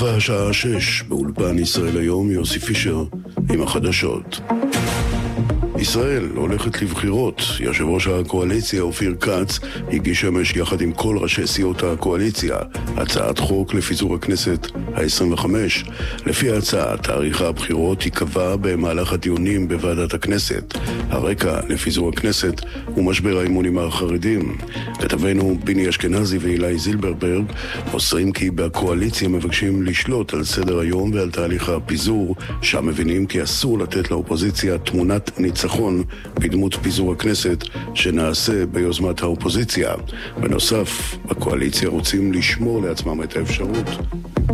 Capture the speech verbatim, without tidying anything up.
הקרובה השעה שש, באולפן ישראל היום, יוסי פישר עם החדשות. ישראל הולכת לבחירות. יושב ראש הקואליציה אופיר כץ הגיש אמש יחד עם כל ראשי סיעות הקואליציה הצעת חוק לפיזור הכנסת ה-עשרים וחמש. לפי ההצעה, תאריך הבחירות ייקבע במהלך הדיונים בוועדת הכנסת. הרקע לפיזור הכנסת הוא משבר האמון עם החרדים. כתבנו ביני אשכנזי ואילי זילברברג מוסרים כי בקואליציה מבקשים לשלוט על סדר היום ועל תהליך הפיזור, שם מבינים כי אסור לתת לאופוזיציה תמונת ניצחון בדמות פיזור הכנסת שנעשה ביוזמת האופוזיציה. בנוסף, בקואליציה רוצים לשמור לעצמם את האפשרות